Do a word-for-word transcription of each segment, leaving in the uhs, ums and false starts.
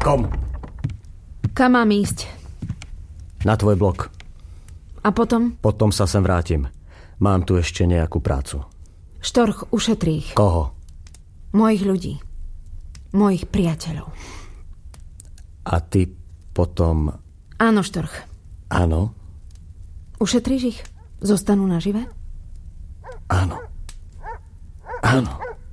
Kom. Kam mám ísť? Na tvoj blok. A potom? Potom sa sem vrátim. Mám tu ešte nejakú prácu. Štorch, ušetrí ich. Koho? Mojich ľudí. Mojich priateľov. A ty potom... Áno, Štorch. Áno? Ušetríš ich? Zostanú nažive? Áno. Áno.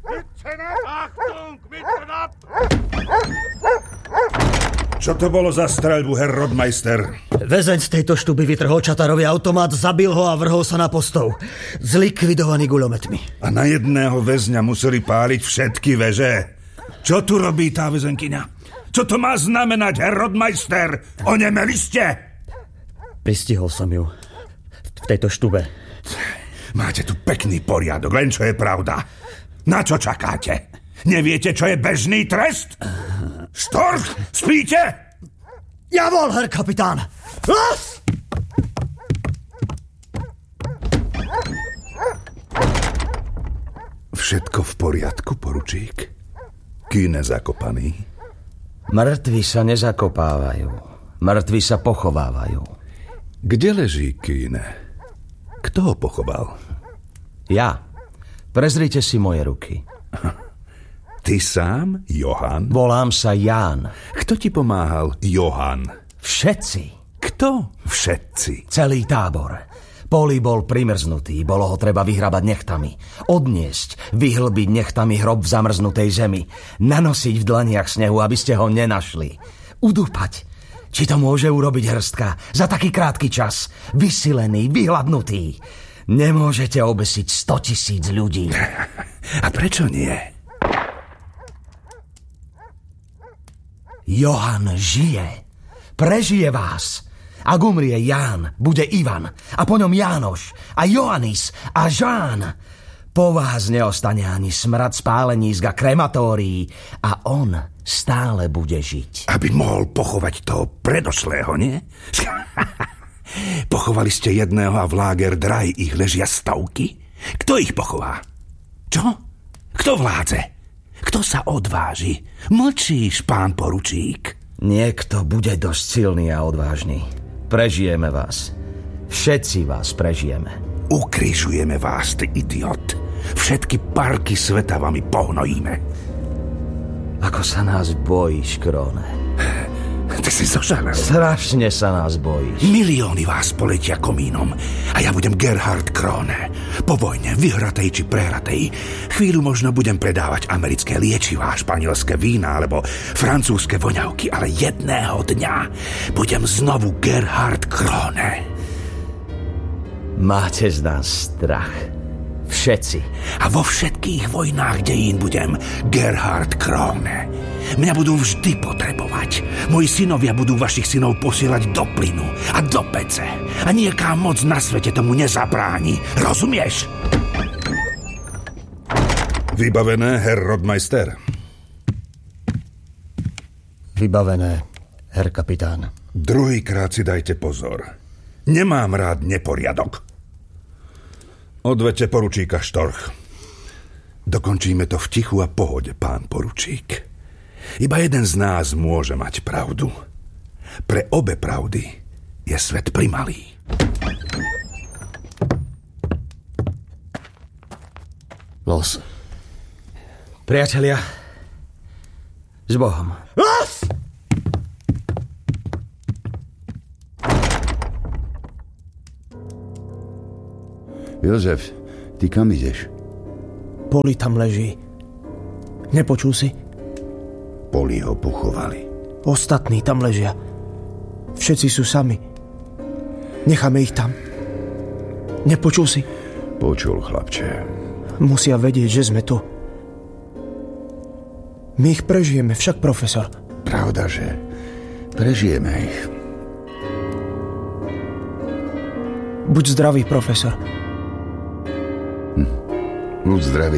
Čo to bolo za streľbu, herr Rodmeister? Väzeň z tejto štuby vytrhol Čatarovi automát, zabil ho a vrhol sa na postov. Zlikvidovaný guľometmi. A na jedného väzňa museli páliť všetky veže. Čo tu robí tá väzenkyňa? Čo to má znamenať, herr Rodmeister? Onemeli ste? Pristihol som ju. V tejto štube. Máte tu pekný poriadok, len čo je pravda. Na čo čakáte? Neviete, čo je bežný trest? Štorch, spíte? Javol, herr kapitán! Las! Všetko v poriadku, poručík? Kýne zakopaný? Mŕtvi sa nezakopávajú. Mŕtvi sa pochovávajú. Kde leží Kýne? Kto ho pochoval? Ja. Prezrite si moje ruky. Ty sám, Johan? Volám sa Ján. Kto ti pomáhal, Johan? Všetci. Kto všetci? Celý tábor. Poli bol primrznutý, bolo ho treba vyhrabať nechtami. Odniesť, vyhlbiť nechtami hrob v zamrznutej zemi. Nanosiť v dlaniach snehu, aby ste ho nenašli. Udúpať. Či to môže urobiť hrstka za taký krátky čas? Vysilený, vyhladnutý. Nemôžete obesiť stotisíc ľudí. A prečo nie? Johan žije. Prežije vás. Ak umrie Ján, bude Ivan. A po ňom Jánoš. A Johannis. A Žán. Po vás neostane ani smrad spálenísk a krematórií. A on stále bude žiť. Aby mohol pochovať toho predošlého, nie? Pochovali ste jedného a v Lager Drei ich ležia stovky? Kto ich pochová? Čo? Kto vládze? Kto sa odváži? Mlčíš, pán poručík. Niekto bude dosť silný a odvážny. Prežijeme vás. Všetci vás prežijeme. Ukrižujeme vás, ty idiot. Všetky parky sveta vami pohnojíme. Ako sa nás bojíš, Króne. Ty si zožalel. Strašne sa nás bojíš. Milióny vás poletia komínom a ja budem Gerhard Króne. Po vojne, vyhratej či prehratej, chvíľu možno budem predávať americké liečivá, španielské vína alebo francúzske voňavky, ale jedného dňa budem znovu Gerhard Króne. Máte z nás strach. Všetci. A vo všetkých vojnách dejín budem Gerhard Króne. Mňa budú vždy potrebovať. Moji synovia budú vašich synov posielať do plynu a do pece. A nieká moc na svete tomu nezabráni. Rozumieš? Vybavené, herr Rodmeister. Vybavené, herr kapitán. Druhýkrát si dajte pozor. Nemám rád neporiadok. Odvete poručíka Štorch. Dokončíme to v tichu a pohode, pán poručík. Iba jeden z nás môže mať pravdu. Pre obe pravdy je svet primalý. Los. Priatelia, s Bohom. Los! Jozef, ty kam ideš? Poli tam leží. Nepočul si? Poli ho pochovali. Ostatní tam ležia. Všetci sú sami. Necháme ich tam. Nepočul si? Počul, chlapče. Musia vedieť, že sme tu. My ich prežijeme, však, profesor. Pravda, že prežijeme ich. Buď zdravý, profesor. Hm. Buď zdravý.